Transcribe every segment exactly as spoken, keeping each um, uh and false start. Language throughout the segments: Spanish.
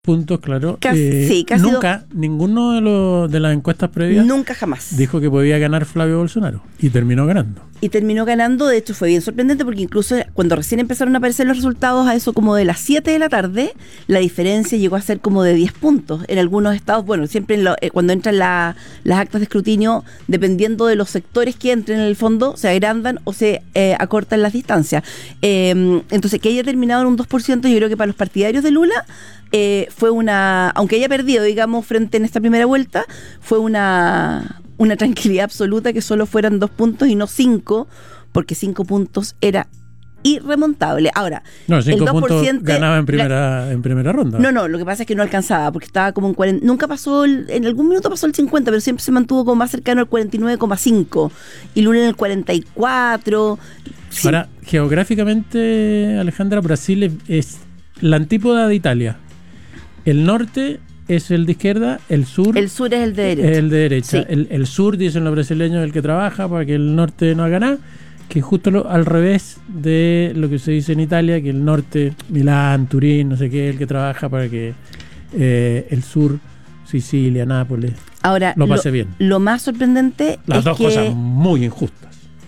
puntos, claro. Casi, eh, sí, casi nunca, do... ninguno de, los, de las encuestas previas nunca jamás dijo que podía ganar Flavio Bolsonaro, y terminó ganando. Y terminó ganando, de hecho fue bien sorprendente porque incluso cuando recién empezaron a aparecer los resultados a eso como de las siete de la tarde, la diferencia llegó a ser como de diez puntos. En algunos estados, bueno, siempre en lo, eh, cuando entran la, las actas de escrutinio, dependiendo de los sectores que entren en el fondo, se agrandan o se eh, acortan las distancias. Eh, entonces, que haya terminado en un dos por ciento, yo creo que para los partidarios de Lula eh, fue una, aunque haya perdido, digamos, frente en esta primera vuelta, fue una... una tranquilidad absoluta que solo fueran dos puntos y no cinco, porque cinco puntos era irremontable. Ahora, no, cinco el dos por ciento puntos ganaba en primera, la, en primera ronda. No, no, lo que pasa es que no alcanzaba, porque estaba como en cuarenta, nunca pasó, el, en algún minuto pasó el cincuenta, pero siempre se mantuvo como más cercano al cuarenta y nueve coma cinco, y Lula en el cuarenta y cuatro. Sí. Ahora, geográficamente, Alejandra, Brasil es, es la antípoda de Italia. El norte es el de izquierda, el sur... El sur es el de derecha. El de derecha. Sí. El, el sur, dicen los brasileños, el que trabaja para que el norte no haga nada, que es justo lo, al revés de lo que se dice en Italia, que el norte, Milán, Turín, no sé qué, el que trabaja para que eh, el sur, Sicilia, Nápoles, Ahora, lo pase lo, bien. Lo más sorprendente Las es dos que... cosas muy injustas.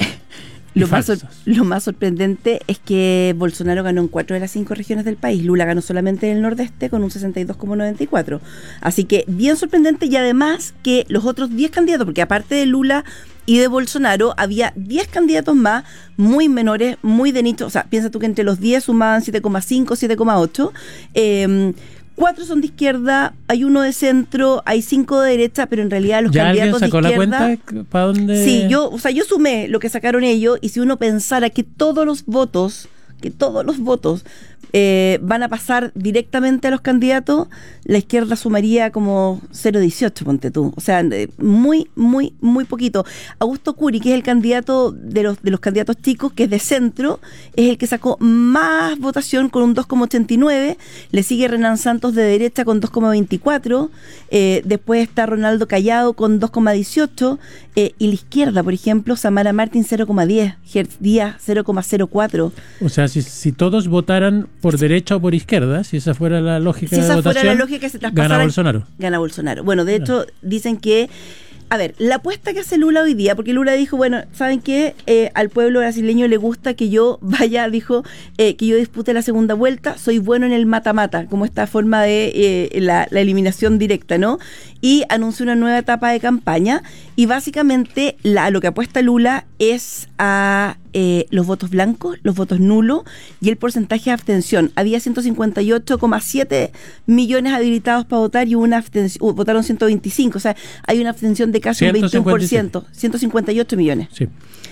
Lo más, sor- lo más sorprendente es que Bolsonaro ganó en cuatro de las cinco regiones del país. Lula ganó solamente en el nordeste con un sesenta y dos coma noventa y cuatro. Así que bien sorprendente, y además que los otros diez candidatos, porque aparte de Lula y de Bolsonaro, había diez candidatos más muy menores, muy de nicho. O sea, piensa tú que entre los diez sumaban siete coma cinco, siete coma ocho. Eh, Cuatro son de izquierda, hay uno de centro, hay cinco de derecha, pero en realidad los ¿Ya candidatos de izquierda... ¿Ya alguien sacó la cuenta para dónde...? Sí, yo, o sea, yo sumé lo que sacaron ellos, y si uno pensara que todos los votos, que todos los votos eh, van a pasar directamente a los candidatos, la izquierda sumaría como cero coma dieciocho, ponte tú. O sea, muy, muy, muy poquito. Augusto Curi, que es el candidato de los, de los candidatos chicos, que es de centro, es el que sacó más votación con un dos coma ochenta y nueve. Le sigue Renan Santos de derecha con dos coma veinticuatro. Eh, después está Ronaldo Callado con dos coma dieciocho. Eh, y la izquierda, por ejemplo, Samara Martín cero coma diez. Gertz Díaz cero coma cero cuatro. O sea, si, si todos votaran por derecha o por izquierda, si esa fuera la lógica si de esa votación, fuera la lógica que se traspasara, gana Bolsonaro. Gana Bolsonaro. Bueno, de hecho, dicen que... A ver, la apuesta que hace Lula hoy día, porque Lula dijo, bueno, ¿saben qué? Eh, al pueblo brasileño le gusta que yo vaya, dijo, eh, que yo dispute la segunda vuelta, soy bueno en el mata-mata, como esta forma de eh, la, la eliminación directa, ¿no? Y anunció una nueva etapa de campaña, y básicamente la, lo que apuesta Lula es a eh, los votos blancos, los votos nulos y el porcentaje de abstención. Había ciento cincuenta y ocho coma siete millones habilitados para votar y una abstención, uh, votaron ciento veinticinco, o sea, hay una abstención de casi un veintiuno por ciento, ciento cincuenta y ocho millones. Sí.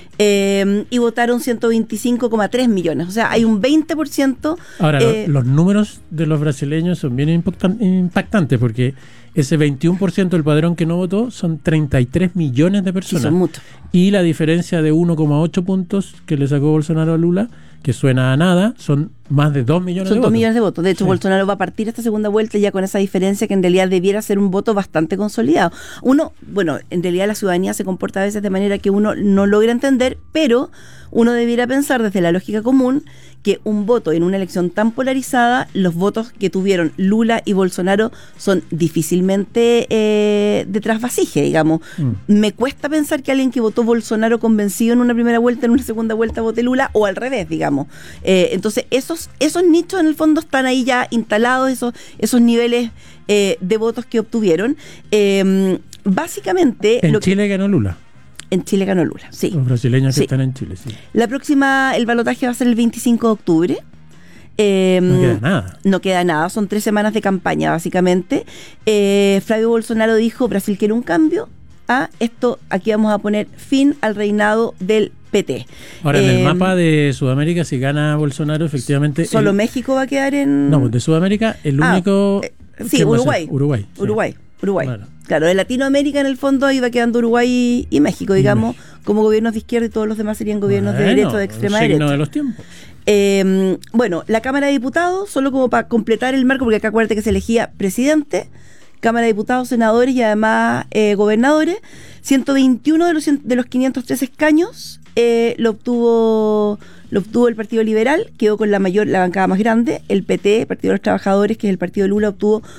Eh, y votaron ciento veinticinco coma tres millones, o sea, hay un veinte por ciento. Ahora, eh, lo, los números de los brasileños son bien impactan, impactantes, porque ese veintiuno por ciento del padrón que no votó son treinta y tres millones de personas. Sí, son muchos. Y la diferencia de uno coma ocho puntos que le sacó Bolsonaro a Lula, que suena a nada, son más de dos millones son de dos votos. millones de votos. De hecho, Sí. Bolsonaro va a partir esta segunda vuelta ya con esa diferencia, que en realidad debiera ser un voto bastante consolidado. Uno, bueno, en realidad la ciudadanía se comporta a veces de manera que uno no logra entender, pero uno debiera pensar desde la lógica común que un voto en una elección tan polarizada, los votos que tuvieron Lula y Bolsonaro son difícilmente eh, de trasvasije, digamos. Mm. Me cuesta pensar que alguien que votó Bolsonaro convencido en una primera vuelta, en una segunda vuelta vote Lula, o al revés, digamos. Eh, entonces, esos, esos nichos en el fondo están ahí ya instalados, esos, esos niveles eh, de votos que obtuvieron. Eh, básicamente... En lo Chile que, ganó Lula. En Chile ganó Lula, sí. Los brasileños que sí. están en Chile, sí. La próxima, el balotaje va a ser el veinticinco de octubre. Eh, no queda nada. No queda nada, son tres semanas de campaña, básicamente. Eh, Flavio Bolsonaro dijo, Brasil quiere un cambio. Ah, esto, aquí vamos a poner fin al reinado del P T. Ahora, eh, en el mapa de Sudamérica, si gana Bolsonaro, efectivamente... ¿Solo el, México va a quedar en...? No, de Sudamérica, el ah, único... Eh, sí, Uruguay. Uruguay. Sí. Uruguay. Uruguay. Claro. claro, de Latinoamérica en el fondo ahí va quedando Uruguay y México, digamos, y México. Como gobiernos de izquierda, y todos los demás serían gobiernos bueno, de derecha o de extrema signo derecha. de los tiempos. Eh, bueno, la Cámara de Diputados, solo como para completar el marco, porque acá acuérdate que se elegía presidente, Cámara de Diputados, senadores y además eh, gobernadores. ciento veintiuno de los, de los quinientos tres escaños eh, lo obtuvo lo obtuvo el Partido Liberal, quedó con la mayor, la bancada más grande. El P T, Partido de los Trabajadores, que es el partido de Lula, obtuvo